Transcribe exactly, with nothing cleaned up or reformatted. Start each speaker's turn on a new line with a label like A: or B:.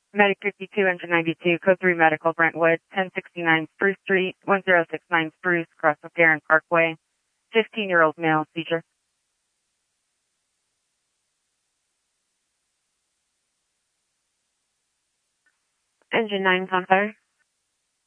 A: Medic fifty-two, Engine ninety-two, Code three Medical, Brentwood, ten sixty-nine Spruce Street, one zero six nine Spruce, across with Darren Parkway. fifteen-year-old male, seizure. Engine nine's on fire.